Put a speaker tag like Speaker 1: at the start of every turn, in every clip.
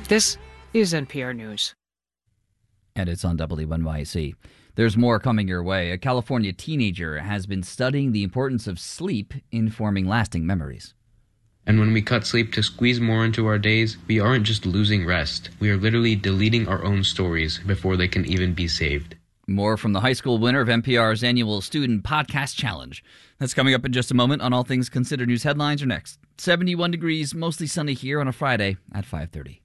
Speaker 1: This is NPR News.
Speaker 2: And it's on WNYC. There's more coming your way. A California teenager has been studying the importance of sleep in forming lasting memories.
Speaker 3: And when we cut sleep to squeeze more into our days, we aren't just losing rest. We are literally deleting our own stories before they can even be saved.
Speaker 2: More from the high school winner of NPR's annual Student Podcast Challenge. That's coming up in just a moment on All Things Considered. News headlines are next. 71 degrees, mostly sunny here on a Friday at 5:30.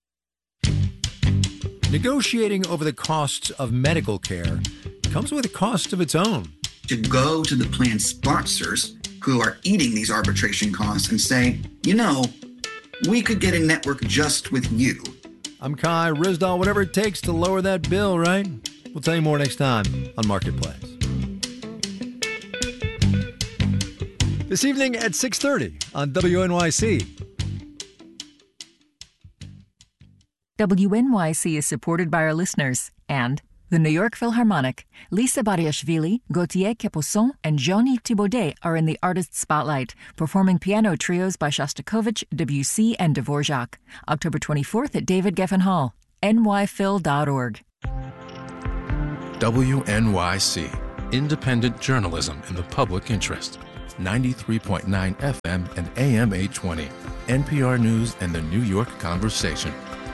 Speaker 4: Negotiating over the costs of medical care comes with a cost of its own.
Speaker 5: To go to the plan sponsors who are eating these arbitration costs and say, we could get a network just with you.
Speaker 4: I'm Kai Ryssdal, whatever it takes to lower that bill, right? We'll tell you more next time on Marketplace. This evening at 6:30 on WNYC.
Speaker 6: WNYC is supported by our listeners and the New York Philharmonic. Lisa Bariashvili, Gautier Capuçon, and Jean-Yves Thibaudet are in the Artist Spotlight, performing piano trios by Shostakovich, Debussy, and Dvorak. October 24th at David Geffen Hall. nyphil.org.
Speaker 7: WNYC, independent journalism in the public interest. 93.9 FM and AM 820. NPR News and the New York Conversation.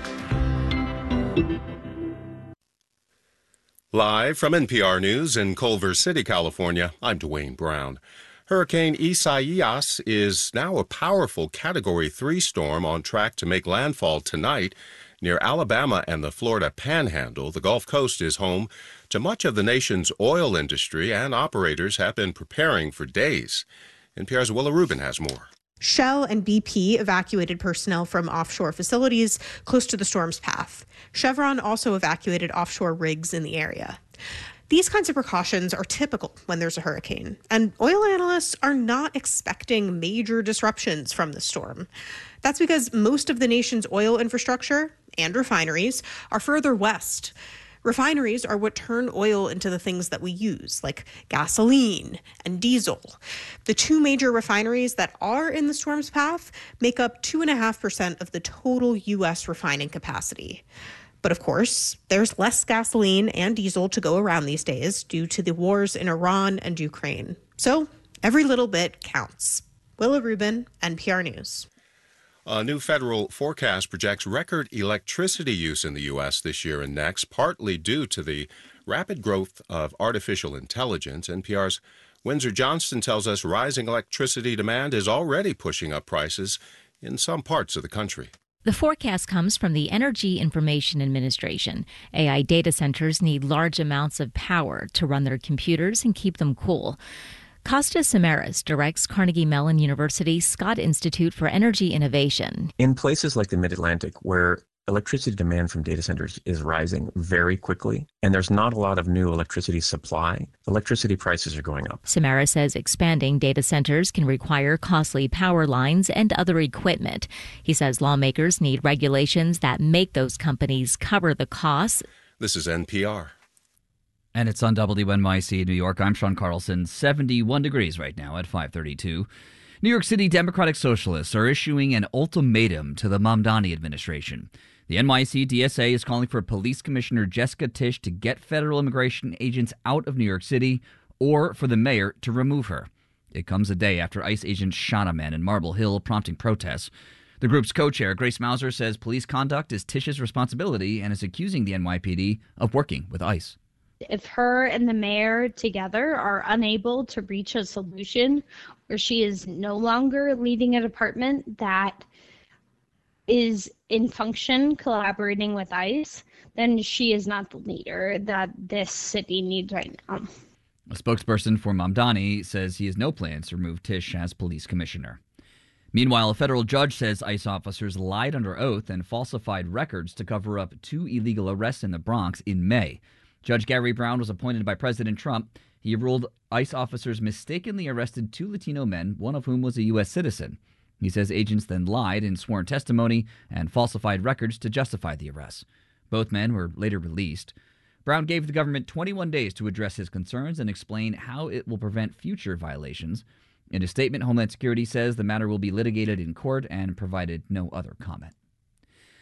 Speaker 8: Live from NPR News in Culver City, California, I'm Dwayne Brown. Hurricane Isaias is now a powerful Category 3 storm on track to make landfall tonight near Alabama and the Florida Panhandle. The Gulf Coast is home to much of the nation's oil industry, and operators have been preparing for days. NPR's Willa Rubin has more.
Speaker 9: Shell and BP evacuated personnel from offshore facilities close to the storm's path. Chevron also evacuated offshore rigs in the area. These kinds of precautions are typical when there's a hurricane, and oil analysts are not expecting major disruptions from the storm. That's because most of the nation's oil infrastructure and refineries are further west. Refineries are what turn oil into the things that we use, like gasoline and diesel. The two major refineries that are in the storm's path make up 2.5% of the total U.S. refining capacity. But of course, there's less gasoline and diesel to go around these days due to the wars in Iran and Ukraine. So every little bit counts. Willa Rubin, NPR News.
Speaker 8: A new federal forecast projects record electricity use in the U.S. this year and next, partly due to the rapid growth of artificial intelligence. NPR's Windsor Johnston tells us rising electricity demand is already pushing up prices in some parts of the country.
Speaker 10: The forecast comes from the Energy Information Administration. AI data centers need large amounts of power to run their computers and keep them cool. Kostas Samaras directs Carnegie Mellon University's Scott Institute for Energy Innovation.
Speaker 11: In places like the Mid-Atlantic, where electricity demand from data centers is rising very quickly, and there's not a lot of new electricity supply, electricity prices are going up.
Speaker 10: Samaras says expanding data centers can require costly power lines and other equipment. He says lawmakers need regulations that make those companies cover the costs.
Speaker 8: This is NPR.
Speaker 2: And it's on WNYC in New York. I'm Sean Carlson. 71 degrees right now at 5:32. New York City Democratic Socialists are issuing an ultimatum to the Mamdani administration. The NYC DSA is calling for Police Commissioner Jessica Tisch to get federal immigration agents out of New York City or for the mayor to remove her. It comes a day after ICE agents shot a man in Marble Hill, prompting protests. The group's co-chair, Grace Mauser, says police conduct is Tisch's responsibility and is accusing the NYPD of working with ICE.
Speaker 12: If her and the mayor together are unable to reach a solution where she is no longer leading a department that is in function collaborating with ICE, then she is not the leader that this city needs right now.
Speaker 2: A spokesperson for Mamdani says he has no plans to remove Tisch as police commissioner. Meanwhile, a federal judge says ICE officers lied under oath and falsified records to cover up 2 illegal arrests in the Bronx in May. Judge Gary Brown was appointed by President Trump. He ruled ICE officers mistakenly arrested 2 Latino men, one of whom was a U.S. citizen. He says agents then lied in sworn testimony and falsified records to justify the arrests. Both men were later released. Brown gave the government 21 days to address his concerns and explain how it will prevent future violations. In a statement, Homeland Security says the matter will be litigated in court and provided no other comment.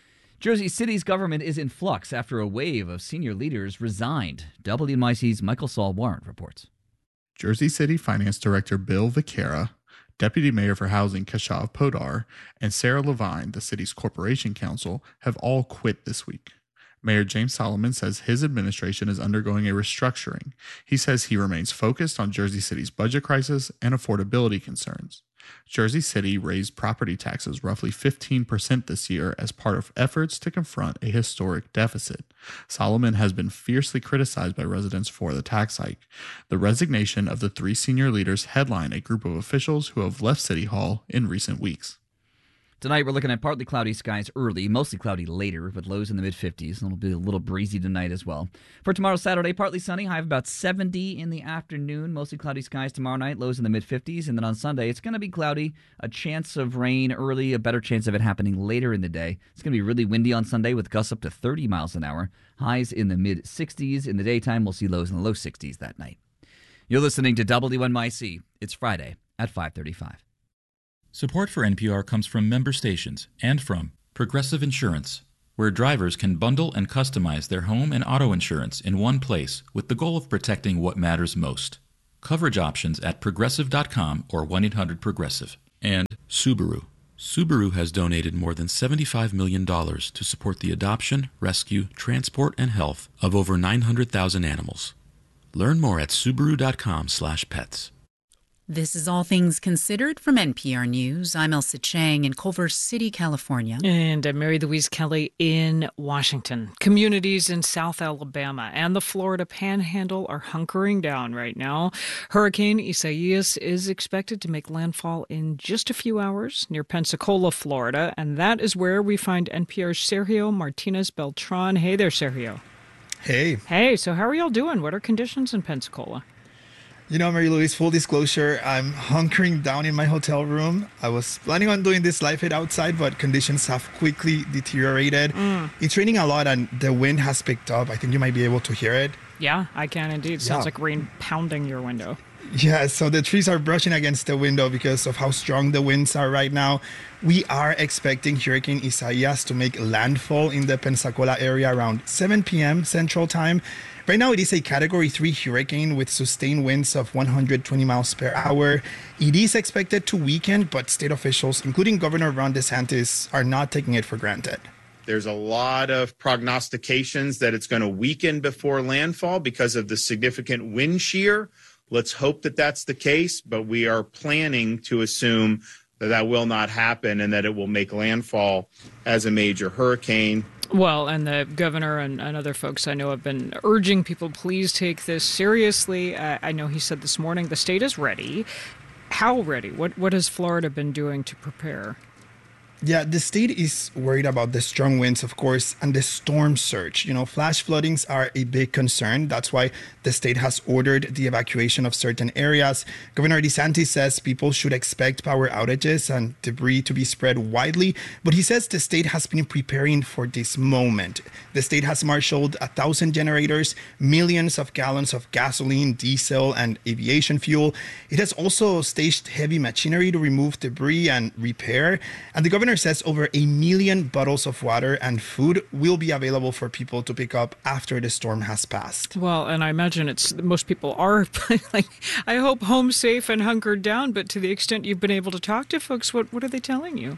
Speaker 2: Jersey City's government is in flux after a wave of senior leaders resigned. WNYC's Michael Saul-Warren reports.
Speaker 13: Jersey City Finance Director Bill Vaquera, Deputy Mayor for Housing Keshav Podar, and Sarah Levine, the city's corporation counsel, have all quit this week. Mayor James Solomon says his administration is undergoing a restructuring. He says he remains focused on Jersey City's budget crisis and affordability concerns. Jersey City raised property taxes roughly 15% this year as part of efforts to confront a historic deficit. Solomon has been fiercely criticized by residents for the tax hike. The resignation of the three senior leaders headline a group of officials who have left City Hall in recent weeks.
Speaker 2: Tonight, we're looking at partly cloudy skies early, mostly cloudy later, with lows in the mid-50s. It'll be a little breezy tonight as well. For tomorrow, Saturday, partly sunny, high of about 70 in the afternoon. Mostly cloudy skies tomorrow night, lows in the mid-50s. And then on Sunday, it's going to be cloudy, a chance of rain early, a better chance of it happening later in the day. It's going to be really windy on Sunday with gusts up to 30 miles an hour. Highs in the mid-60s. In the daytime, we'll see lows in the low 60s that night. You're listening to WNYC. It's Friday at 5:35.
Speaker 14: Support for NPR comes from member stations and from Progressive Insurance, where drivers can bundle and customize their home and auto insurance in one place with the goal of protecting what matters most. Coverage options at Progressive.com or 1-800-PROGRESSIVE. And Subaru. Subaru has donated more than $75 million to support the adoption, rescue, transport, and health of over 900,000 animals. Learn more at Subaru.com/pets.
Speaker 15: This is All Things Considered from NPR News. I'm Elsa Chang in Culver City, California.
Speaker 1: And I'm Mary Louise Kelly in Washington. Communities in South Alabama and the Florida Panhandle are hunkering down right now. Hurricane Isaias is expected to make landfall in just a few hours near Pensacola, Florida. And that is where we find NPR's Sergio Martinez Beltran. Hey there, Sergio.
Speaker 16: Hey.
Speaker 1: Hey, so how are y'all doing? What are conditions in Pensacola?
Speaker 16: You know, Mary Louise, full disclosure, I'm hunkering down in my hotel room. I was planning on doing this live feed outside, but conditions have quickly deteriorated. It's raining a lot and the wind has picked up. I think you might be able to hear it.
Speaker 1: Yeah, I can indeed. Sounds like rain pounding your window.
Speaker 16: Yeah, so the trees are brushing against the window because of how strong the winds are right now. We are expecting Hurricane Isaias to make landfall in the Pensacola area around 7 p.m. Central Time. Right now, it is a Category 3 hurricane with sustained winds of 120 miles per hour. It is expected to weaken, but state officials, including Governor Ron DeSantis, are not taking it for granted.
Speaker 17: There's a lot of prognostications that it's going to weaken before landfall because of the significant wind shear. Let's hope that that's the case, but we are planning to assume that that will not happen and that it will make landfall as a major hurricane.
Speaker 1: Well, and the governor and other folks I know have been urging people, please take this seriously. I know he said this morning the state is ready. How ready? What has Florida been doing to prepare?
Speaker 16: Yeah, the state is worried about the strong winds, of course, and the storm surge. You know, flash floodings are a big concern. That's why the state has ordered the evacuation of certain areas. Governor DeSantis says people should expect power outages and debris to be spread widely, but he says the state has been preparing for this moment. The state has marshaled 1,000 generators, millions of gallons of gasoline, diesel, and aviation fuel. It has also staged heavy machinery to remove debris and repair. And the governor says over 1 million bottles of water and food will be available for people to pick up after the storm has passed.
Speaker 1: Well, and I imagine most people are like, I hope home safe and hunkered down, but to the extent you've been able to talk to folks, what are they telling you?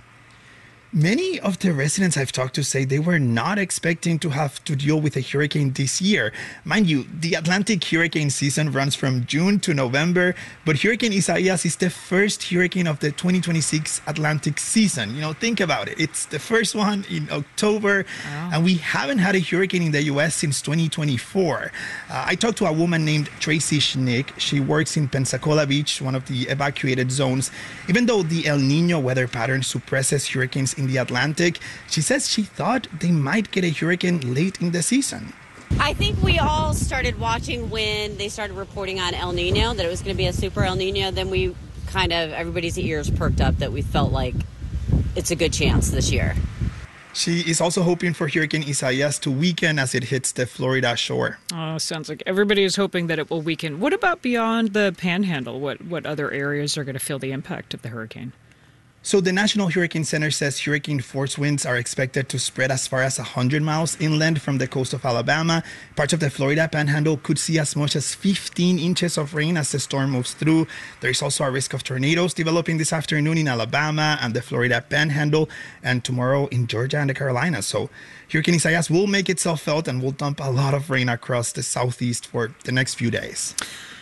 Speaker 16: Many of the residents I've talked to say they were not expecting to have to deal with a hurricane this year. Mind you, the Atlantic hurricane season runs from June to November, but Hurricane Isaias is the first hurricane of the 2026 Atlantic season. You know, think about it. It's the first one in October, and we haven't had a hurricane in the U.S. since 2024. I talked to a woman named Tracy Schnick. She works in Pensacola Beach, one of the evacuated zones. Even though the El Nino weather pattern suppresses hurricanes in the Atlantic, she says she thought they might get a hurricane late in the season.
Speaker 18: I think we all started watching when they started reporting on El Nino, that it was going to be a super El Nino. Then we everybody's ears perked up that we felt like it's a good chance this year.
Speaker 16: She is also hoping for Hurricane Isaias to weaken as it hits the Florida shore.
Speaker 1: Oh, sounds like everybody is hoping that it will weaken. What about beyond the Panhandle? What other areas are going to feel the impact of the hurricane?
Speaker 16: So the National Hurricane Center says hurricane force winds are expected to spread as far as 100 miles inland from the coast of Alabama. Parts of the Florida Panhandle could see as much as 15 inches of rain as the storm moves through. There is also a risk of tornadoes developing this afternoon in Alabama and the Florida Panhandle, and tomorrow in Georgia and the Carolinas. So Hurricane Isaias will make itself felt and will dump a lot of rain across the southeast for the next few days.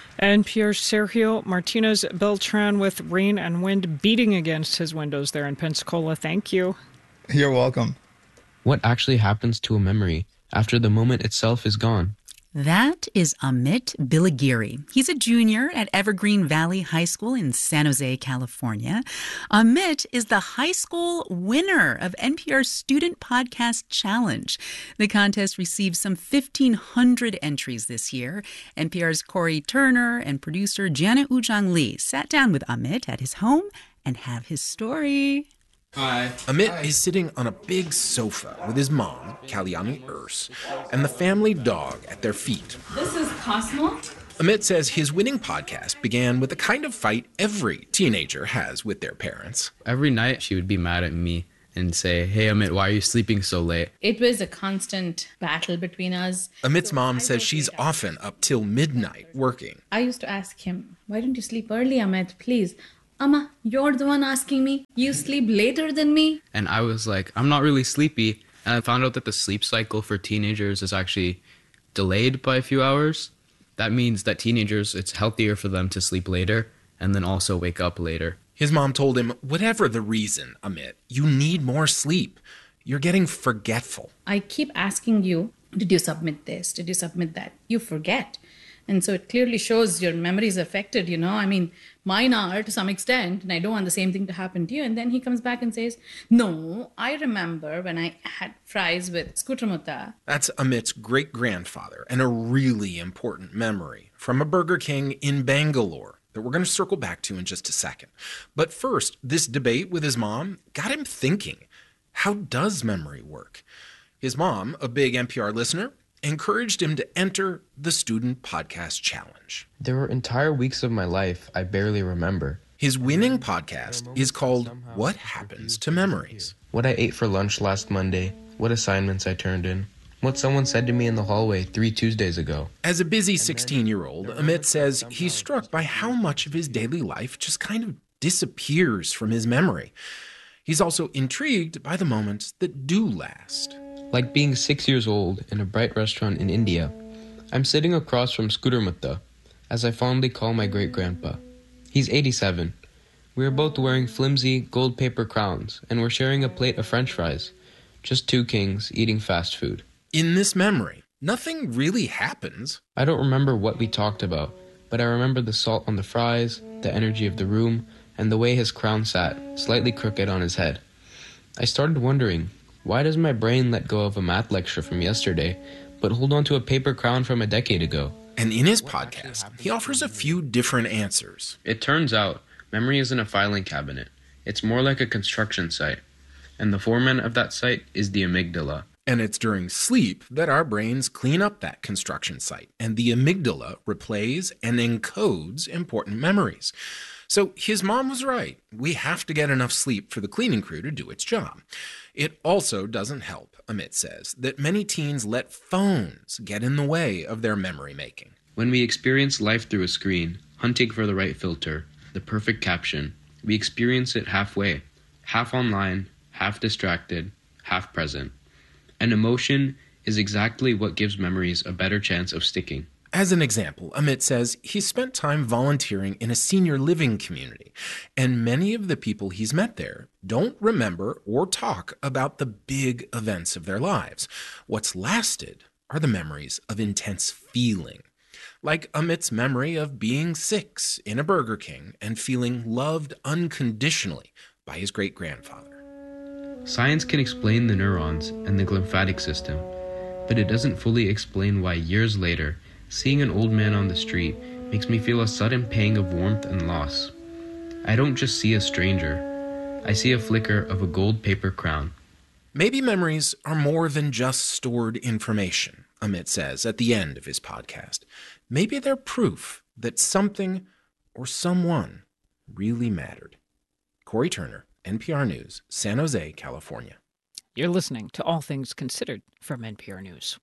Speaker 1: NPR's Sergio Martinez Beltran with rain and wind beating against his windows there in Pensacola. Thank you.
Speaker 16: You're welcome.
Speaker 3: What actually happens to a memory after the moment itself is gone?
Speaker 15: That is Amit Bilagiri. He's a junior at Evergreen Valley High School in San Jose, California. Amit is the high school winner of NPR's Student Podcast Challenge. The contest received some 1,500 entries this year. NPR's Corey Turner and producer Janet Ujang Lee sat down with Amit at his home and have his story.
Speaker 19: Hi. Amit is sitting on a big sofa with his mom, Kalyani Urs, and the family dog at their feet.
Speaker 20: This is Cosmo.
Speaker 19: Amit says his winning podcast began with the kind of fight every teenager has with their parents.
Speaker 3: Every night she would be mad at me and say, "Hey Amit, why are you sleeping so late?"
Speaker 20: It was a constant battle between us.
Speaker 19: Amit's mom says she's often up till midnight working.
Speaker 20: I used to ask him, "Why don't you sleep early, Amit, please?" "Amma, you're the one asking me. You sleep later than me."
Speaker 3: And I was like, I'm not really sleepy. And I found out that the sleep cycle for teenagers is actually delayed by a few hours. That means that teenagers, it's healthier for them to sleep later and then also wake up later.
Speaker 19: His mom told him, whatever the reason, Amit, you need more sleep. You're getting forgetful.
Speaker 20: I keep asking you, did you submit this? Did you submit that? You forget. And so it clearly shows your memory is affected, you know. I mean, mine are to some extent, and I don't want the same thing to happen to you. And then he comes back and says, "No, I remember when I had fries with Scooter Mutta."
Speaker 19: That's Amit's great-grandfather, and a really important memory from a Burger King in Bangalore that we're going to circle back to in just a second. But first, this debate with his mom got him thinking, how does memory work? His mom, a big NPR listener, encouraged him to enter the Student Podcast Challenge.
Speaker 3: There were entire weeks of my life I barely remember.
Speaker 19: His winning podcast is called What Happens to Memories?
Speaker 3: What I ate for lunch last Monday, what assignments I turned in, what someone said to me in the hallway 3 Tuesdays ago.
Speaker 19: As a busy 16-year-old, Amit says he's struck by how much of his daily life just kind of disappears from his memory. He's also intrigued by the moments that do last.
Speaker 3: Like being 6 years old in a bright restaurant in India. I'm sitting across from Scooter Mutta, as I fondly call my great-grandpa. He's 87. We are both wearing flimsy gold paper crowns, and we're sharing a plate of French fries. Just two kings eating fast food.
Speaker 19: In this memory, nothing really happens.
Speaker 3: I don't remember what we talked about, but I remember the salt on the fries, the energy of the room, and the way his crown sat, slightly crooked on his head. I started wondering, why does my brain let go of a math lecture from yesterday, but hold on to a paper crown from a decade ago?
Speaker 19: And in his podcast, he offers a few different answers.
Speaker 3: It turns out, memory isn't a filing cabinet. It's more like a construction site. And the foreman of that site is the amygdala.
Speaker 19: And it's during sleep that our brains clean up that construction site, and the amygdala replays and encodes important memories. So his mom was right. We have to get enough sleep for the cleaning crew to do its job. It also doesn't help, Amit says, that many teens let phones get in the way of their memory making.
Speaker 3: When we experience life through a screen, hunting for the right filter, the perfect caption, we experience it halfway, half online, half distracted, half present. And emotion is exactly what gives memories a better chance of sticking.
Speaker 19: As an example, Amit says he spent time volunteering in a senior living community, and many of the people he's met there don't remember or talk about the big events of their lives. What's lasted are the memories of intense feeling, like Amit's memory of being 6 in a Burger King and feeling loved unconditionally by his great-grandfather.
Speaker 3: Science can explain the neurons and the glymphatic system, but it doesn't fully explain why years later, seeing an old man on the street makes me feel a sudden pang of warmth and loss. I don't just see a stranger. I see a flicker of a gold paper crown.
Speaker 19: Maybe memories are more than just stored information, Amit says at the end of his podcast. Maybe they're proof that something or someone really mattered. Corey Turner, NPR News, San Jose, California.
Speaker 1: You're listening to All Things Considered from NPR News.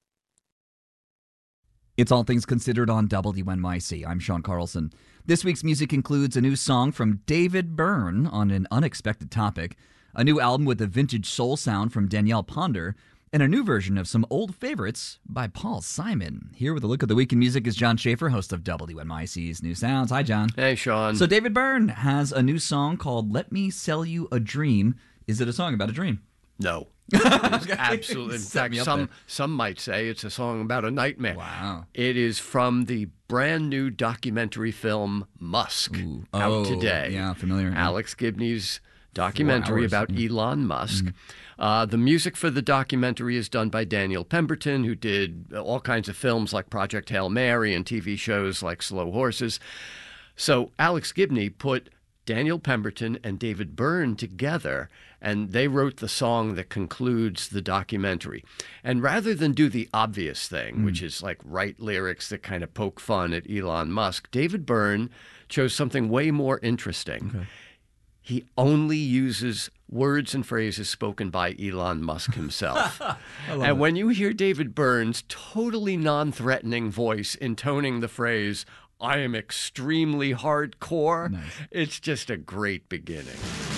Speaker 2: It's All Things Considered on WNYC. I'm Sean Carlson. This week's music includes a new song from David Byrne on an unexpected topic, a new album with a vintage soul sound from Danielle Ponder, and a new version of some old favorites by Paul Simon. Here with a look at the week in music is John Schaefer, host of WNYC's New Sounds. Hi, John.
Speaker 21: Hey, Sean.
Speaker 2: So David Byrne has a new song called Let Me Sell You a Dream. Is it a song about a dream?
Speaker 21: No. Absolutely. In
Speaker 2: Set
Speaker 21: fact,
Speaker 2: me up
Speaker 21: some might say it's a song about a nightmare.
Speaker 2: Wow.
Speaker 21: It is from the brand new documentary film Musk, out today.
Speaker 2: Yeah, familiar.
Speaker 21: Alex Gibney's documentary
Speaker 2: 4 hours.
Speaker 21: about Elon Musk. The music for the documentary is done by Daniel Pemberton, who did all kinds of films like Project Hail Mary and TV shows like Slow Horses. So Alex Gibney put Daniel Pemberton and David Byrne together, and they wrote the song that concludes the documentary. And rather than do the obvious thing, which is like write lyrics that kind of poke fun at Elon Musk, David Byrne chose something way more interesting. Okay. He only uses words and phrases spoken by Elon Musk himself. And when you hear David Byrne's totally non-threatening voice intoning the phrase, "I am extremely hardcore," It's just a great beginning.